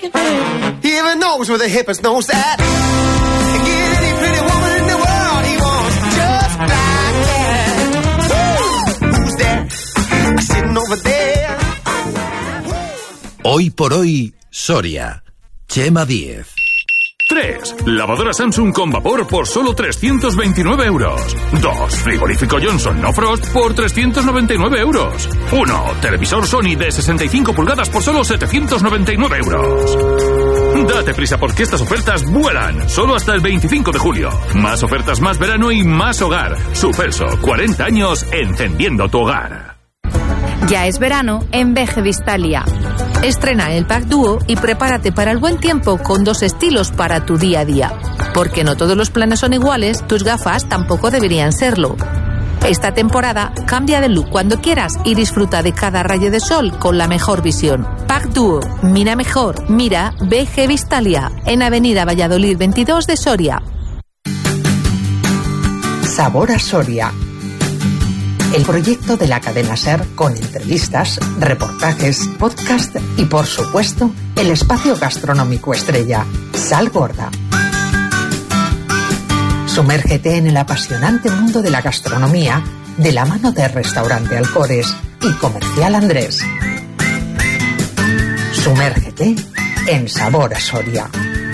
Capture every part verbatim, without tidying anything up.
make it. He even knows where the hippest knows that. And get any pretty woman in the world he wants just like that. Who's there? Sitting over there. Hoy por hoy, Soria. Chema Díez. tres. Lavadora Samsung con vapor por solo trescientos veintinueve euros. dos. Frigorífico Johnson No Frost por trescientos noventa y nueve euros. uno. Televisor Sony de sesenta y cinco pulgadas por solo setecientos noventa y nueve euros. Date prisa porque estas ofertas vuelan. Solo hasta el veinticinco de julio. Más ofertas, más verano y más hogar. Superso, cuarenta años encendiendo tu hogar. Ya es verano en Veje Vistalia. Estrena el pack dúo y prepárate para el buen tiempo con dos estilos para tu día a día. Porque no todos los planes son iguales, tus gafas tampoco deberían serlo. Esta temporada cambia de look cuando quieras y disfruta de cada rayo de sol con la mejor visión. Pack dúo, mira mejor, mira Veje Vistalia, en Avenida Valladolid veintidós de Soria. Sabor a Soria. El proyecto de la cadena SER con entrevistas, reportajes, podcast y, por supuesto, el espacio gastronómico estrella, Sal Gorda. Sumérgete en el apasionante mundo de la gastronomía de la mano de Restaurante Alcores y Comercial Andrés. Sumérgete en Sabor a Soria.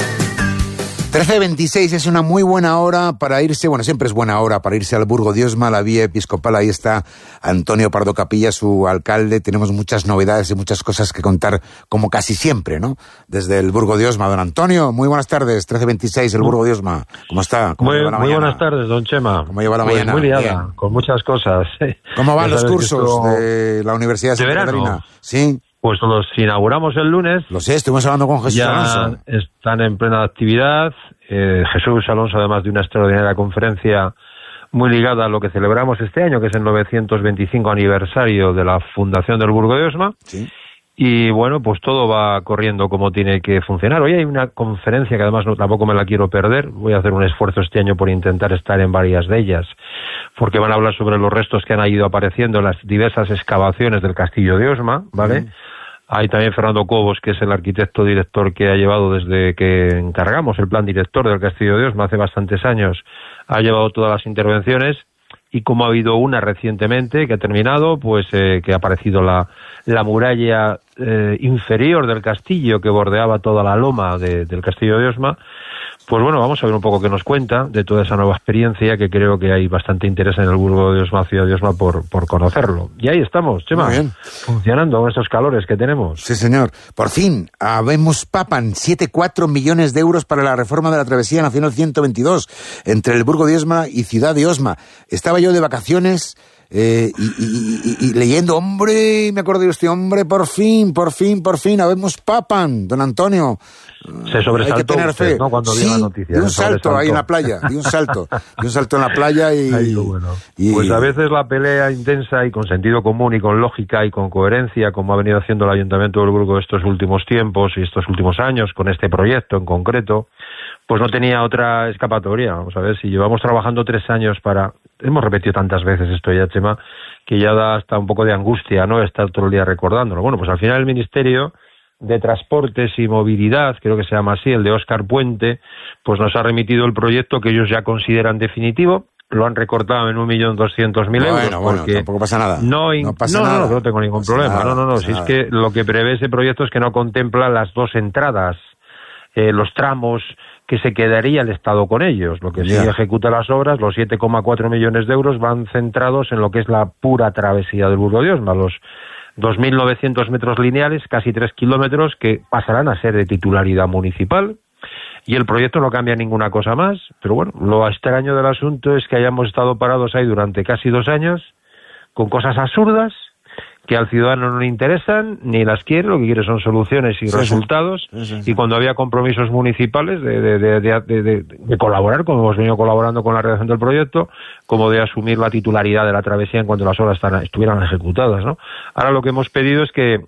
trece veintiséis es una muy buena hora para irse, bueno, siempre es buena hora para irse al Burgo de Osma, la vía episcopal. Ahí está Antonio Pardo Capilla, su alcalde. Tenemos muchas novedades y muchas cosas que contar, como casi siempre, ¿no? Desde el Burgo de Osma. Don Antonio, muy buenas tardes. trece veintiséis, el Burgo de Osma. ¿Cómo está? ¿Cómo muy, lleva la muy mañana? buenas tardes, don Chema. ¿Cómo lleva la pues mañana? Muy liada, Bien. Con muchas cosas. ¿Cómo van Ya los cursos esto... de la Universidad de Santa Catarina? Sí. Pues los inauguramos el lunes. Lo sé, estuvimos hablando con Jesús ya Alonso. Están en plena actividad. Eh, Jesús Alonso, además de una extraordinaria conferencia muy ligada a lo que celebramos este año, que es el novecientos veinticinco aniversario de la fundación del Burgo de Osma. Sí. Y bueno, pues todo va corriendo como tiene que funcionar. Hoy hay una conferencia que además no, tampoco me la quiero perder. Voy a hacer un esfuerzo este año por intentar estar en varias de ellas, porque van a hablar sobre los restos que han ido apareciendo en las diversas excavaciones del Castillo de Osma, ¿vale? Mm. Hay también Fernando Cobos, que es el arquitecto director que ha llevado desde que encargamos el plan director del Castillo de Osma hace bastantes años, ha llevado todas las intervenciones. Y como ha habido una recientemente que ha terminado, pues eh, que ha aparecido la, la muralla eh, inferior del castillo que bordeaba toda la loma de, del Castillo de Osma. Pues bueno, vamos a ver un poco qué nos cuenta de toda esa nueva experiencia, que creo que hay bastante interés en el Burgo de Osma, ciudad de Osma, por, por conocerlo. Y ahí estamos, Chema, funcionando con estos calores que tenemos. Sí, señor. Por fin, habemos papan siete coma cuatro millones de euros para la reforma de la Travesía Nacional ciento veintidós entre el Burgo de Osma y Ciudad de Osma. Estaba yo de vacaciones eh, y, y, y, y leyendo, hombre, me acordé de usted, hombre, por fin, por fin, por fin, habemos papan, don Antonio. Se sobresaltó hay que tener usted, fe, ¿no? Cuando sí, dio la noticia. De un salto ahí en la playa, de un salto, de un salto en la playa y, Ay, bueno. y... Pues a veces la pelea intensa y con sentido común y con lógica y con coherencia, como ha venido haciendo el Ayuntamiento del Burgo estos últimos tiempos y estos últimos años, con este proyecto en concreto, pues no tenía otra escapatoria. Vamos a ver, si llevamos trabajando tres años para... Hemos repetido tantas veces esto ya, Chema, que ya da hasta un poco de angustia, ¿no?, estar todo el día recordándolo. Bueno, pues al final el Ministerio de Transportes y Movilidad, creo que se llama así, el de Óscar Puente, pues nos ha remitido el proyecto que ellos ya consideran definitivo. Lo han recortado en un millón doscientos mil euros. Bueno, bueno, porque tampoco pasa nada. No, in... no pasa no, nada. No, no tengo ningún no problema. Nada, no, no, no. no Si nada. es que lo que prevé ese proyecto es que no contempla las dos entradas, eh, los tramos que se quedaría el Estado con ellos. Lo que yeah. sí ejecuta las obras, los siete coma cuatro millones de euros van centrados en lo que es la pura travesía del Burgo de Osma, los dos mil novecientos metros lineales, casi tres kilómetros, que pasarán a ser de titularidad municipal. Y el proyecto no cambia ninguna cosa más, pero bueno, lo extraño del asunto es que hayamos estado parados ahí durante casi dos años con cosas absurdas que al ciudadano no le interesan, ni las quiere, lo que quiere son soluciones y sí, resultados, sí, sí, sí. Y cuando había compromisos municipales de, de, de, de, de, de, de colaborar, como hemos venido colaborando con la redacción del proyecto, como de asumir la titularidad de la travesía en cuanto las obras están, estuvieran ejecutadas, ¿no? Ahora lo que hemos pedido es que...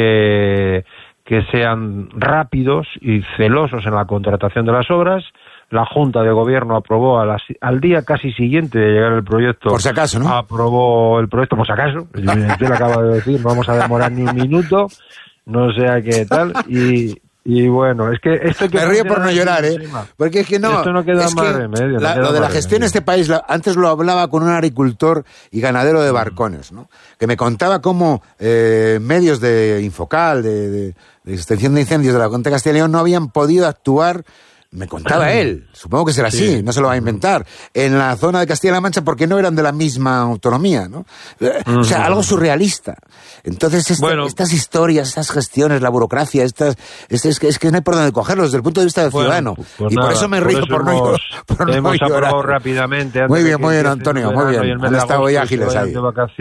Eh, que sean rápidos y celosos en la contratación de las obras. La Junta de Gobierno aprobó a las, al día casi siguiente de llegar el proyecto. Por si acaso, ¿no? Aprobó el proyecto, por si acaso. Yo le acabo de decir, no vamos a demorar ni un minuto, no sé a qué tal. Y, Y bueno, es que esto que me río por no llorar, ¿eh? Porque es que no, esto no queda es más que remedio, la, no queda lo de la más gestión remedio. de este país, la, antes lo hablaba con un agricultor y ganadero de barcones, ¿no? Que me contaba cómo eh, medios de Infocal, de, de, de extinción de incendios de la Junta de Castilla y León no habían podido actuar. Me contaba él, supongo que será así, Sí. no se lo va a inventar, en la zona de Castilla-La Mancha porque no eran de la misma autonomía, ¿no? Uh-huh. O sea, algo surrealista. Entonces, esta, bueno, estas historias, estas gestiones, la burocracia, estas, es, es, que, es que no hay por dónde cogerlos desde el punto de vista del bueno, ciudadano. Pues y nada, por eso me río por, por, por, hemos, no, por hemos no llorar. aprobado rápidamente. Antes muy bien, de muy bien, Antonio, muy bien. Han estado hoy ágiles ahí.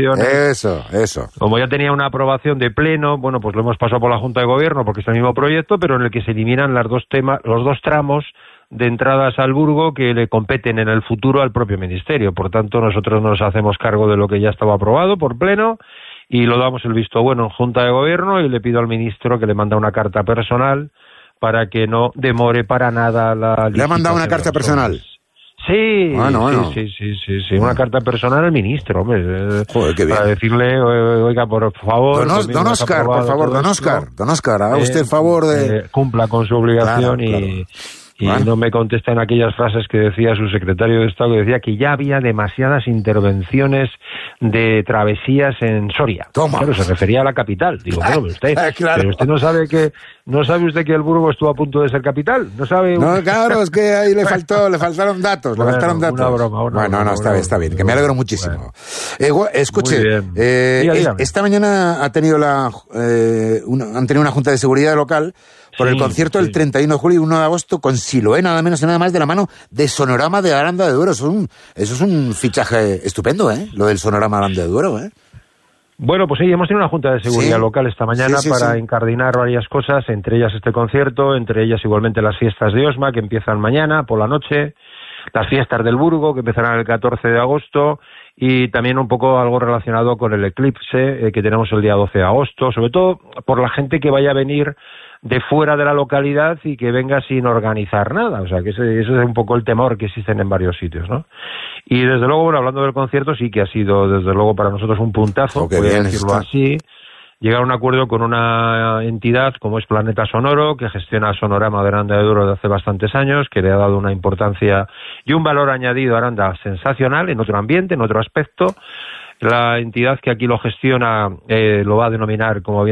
Eso, eso. Como ya tenía una aprobación de pleno, bueno, pues lo hemos pasado por la Junta de Gobierno porque es el mismo proyecto, pero en el que se eliminan las dos temas, los dos tramos de entradas al Burgo que le competen en el futuro al propio Ministerio. Por tanto, nosotros nos hacemos cargo de lo que ya estaba aprobado por pleno y lo damos el visto bueno en Junta de Gobierno y le pido al ministro que le manda una carta personal para que no demore para nada la ¿Le ha mandado una carta personal? Sí, bueno, bueno. sí, sí, sí, sí, sí, una carta personal al ministro, hombre. Joder, qué bien. Para decirle, oiga, por favor... Don, Os, don Óscar, por favor, don Óscar, don Óscar, haga usted el favor de... Eh, cumpla con su obligación claro, y... Claro. Y bueno. no me contesta en aquellas frases que decía su secretario de Estado, que decía que ya había demasiadas intervenciones de travesías en Soria. Toma. Claro, se refería a la capital. Digo, bueno, pero usted, claro. pero usted no sabe que no sabe usted que el Burgo estuvo a punto de ser capital. No sabe. No, claro, es que ahí le faltó, le faltaron datos, bueno, le faltaron datos. Una broma, una bueno, broma, no, está una bien, está bien, que me alegro muchísimo. Bueno. Eh, escuche, eh, Diga, esta mañana ha tenido la, eh, una, han tenido una junta de seguridad local por sí, el concierto sí. del treinta y uno de julio y uno de agosto con Siloé, nada menos y nada más, de la mano de Sonorama de Aranda de Duero. Eso es un, eso es un fichaje estupendo, ¿eh? Lo del Sonorama de Aranda de Duero, ¿eh? Bueno, pues sí, hemos tenido una junta de seguridad sí. local esta mañana sí, sí, para sí. incardinar varias cosas, entre ellas este concierto, entre ellas igualmente las fiestas de Osma, que empiezan mañana por la noche, las fiestas del Burgo, que empezarán el catorce de agosto, y también un poco algo relacionado con el eclipse, eh, que tenemos el día doce de agosto, sobre todo por la gente que vaya a venir de fuera de la localidad y que venga sin organizar nada, o sea, que ese, ese es un poco el temor que existen en varios sitios, ¿no? Y desde luego, bueno, hablando del concierto, sí que ha sido desde luego para nosotros un puntazo, oh, voy a decirlo está. así, llegar a un acuerdo con una entidad como es Planeta Sonoro, que gestiona Sonorama de Aranda de Duero desde hace bastantes años, que le ha dado una importancia y un valor añadido a Aranda sensacional, en otro ambiente, en otro aspecto. La entidad que aquí lo gestiona eh, lo va a denominar, como bien